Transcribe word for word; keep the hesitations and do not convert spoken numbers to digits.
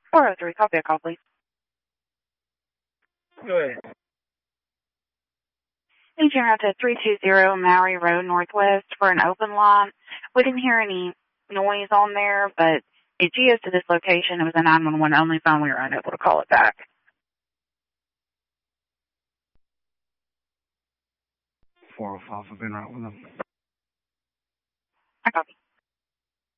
four oh three, copy a call, please. Go ahead. Agent out to three two zero Maury Road Northwest for an open line. We didn't hear any noise on there, but it G S to this location. It was a nine one one only phone. We were unable to call it back. four oh five, I've been right with them. I copy.